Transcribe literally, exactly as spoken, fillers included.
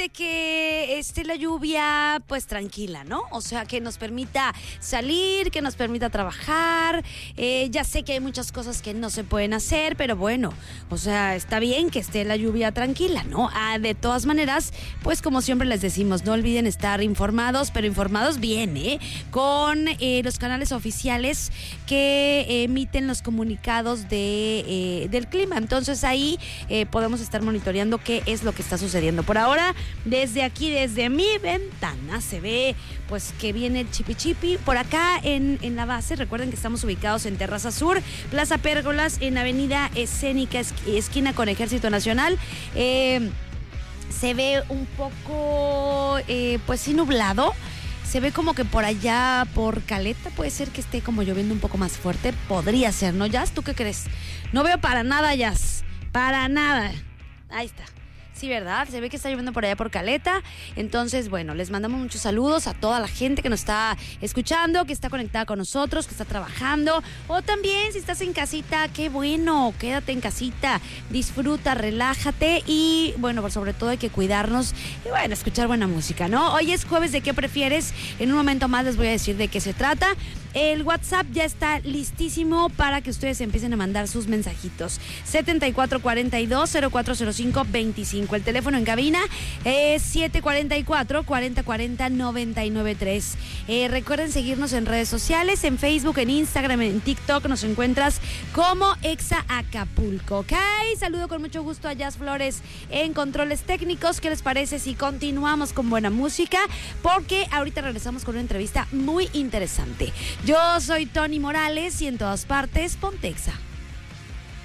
de que esté la lluvia pues tranquila, ¿no? O sea, que nos permita salir, que nos permita trabajar. Eh, ya sé que hay muchas cosas que no se pueden hacer, pero bueno, o sea, está bien que esté la lluvia tranquila, ¿no? Ah, de todas maneras, pues como siempre les decimos, no olviden estar informados, pero informados bien, ¿eh? Con eh, los canales oficiales que eh, emiten los comunicados de, eh, del clima. Entonces ahí eh, podemos estar monitoreando qué es lo que está sucediendo. Por ahora, desde aquí, desde mi ventana, se ve pues que viene el chipi chipi. Por acá en, en la base, recuerden que estamos ubicados en Terraza Sur, Plaza Pérgolas, en Avenida Escénica, esquina con Ejército Nacional. Eh, se ve un poco, eh, pues sí, nublado. Se ve como que por allá, por Caleta, puede ser que esté como lloviendo un poco más fuerte. Podría ser, ¿no, Jazz? ¿Tú qué crees? No veo para nada, Jazz. Para nada. Ahí está. Sí, ¿verdad? Se ve que está lloviendo por allá por Caleta. Entonces, bueno, les mandamos muchos saludos a toda la gente que nos está escuchando, que está conectada con nosotros, que está trabajando. O también, si estás en casita, qué bueno, quédate en casita, disfruta, relájate y, bueno, por sobre todo hay que cuidarnos y, bueno, escuchar buena música, ¿no? Hoy es jueves de ¿Qué prefieres? En un momento más les voy a decir de qué se trata. El WhatsApp ya está listísimo para que ustedes empiecen a mandar sus mensajitos. setenta y cuatro cuarenta y dos, cero cuatro cero cinco, veinticinco. El teléfono en cabina es siete cuatro cuatro, cuarenta cuarenta, noventa y nueve tres. Eh, recuerden seguirnos en redes sociales, en Facebook, en Instagram, en TikTok. Nos encuentras como Exa Acapulco, ¿ok? Saludo con mucho gusto a Jazz Flores en controles técnicos. ¿Qué les parece si continuamos con buena música? Porque ahorita regresamos con una entrevista muy interesante. Yo soy Tony Morales y en todas partes, ponte Exa.